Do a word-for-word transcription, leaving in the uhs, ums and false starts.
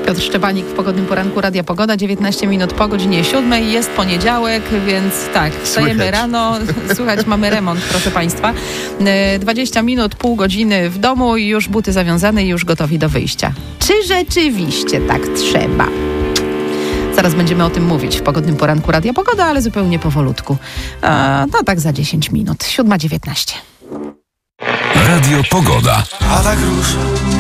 Piotr Szczepanik w Pogodnym Poranku Radia Pogoda. dziewiętnaście minut po godzinie siódmej. Jest poniedziałek, więc tak, wstajemy Słychać. rano. Słuchać, mamy remont, proszę Państwa. dwadzieścia minut, pół godziny w domu i już buty zawiązane i już gotowi do wyjścia. Czy rzeczywiście tak trzeba? Zaraz będziemy o tym mówić w Pogodnym Poranku Radia Pogoda, ale zupełnie powolutku. A, no tak za dziesięć minut. siódma dziewiętnaście. Radio Pogoda. A tak rusz